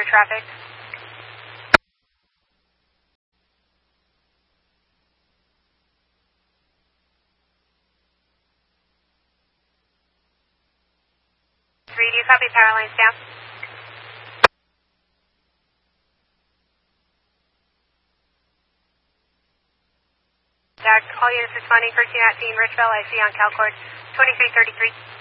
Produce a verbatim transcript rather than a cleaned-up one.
your traffic. three, do you copy power lines down? Jack, all units responding, first unit at Ridgeville, I C on CalCord twenty-three thirty-three.